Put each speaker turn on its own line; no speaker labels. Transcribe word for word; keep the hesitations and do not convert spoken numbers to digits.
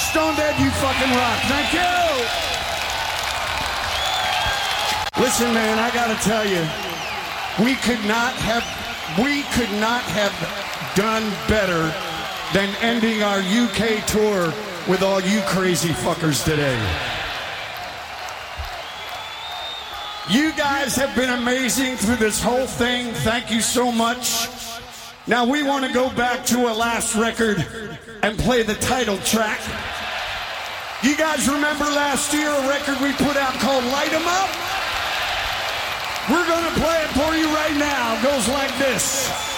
Stone Dead, you fucking rock. Thank you. Listen, man, I gotta tell you, we could not have, we could not have done better than ending our U K tour with all you crazy fuckers today. You guys have been amazing through this whole thing. Thank you so much. Now we want to go back to a last record and play the title track. You guys remember last year a record we put out called Light 'Em Up? We're gonna play it for you right now. It goes like this.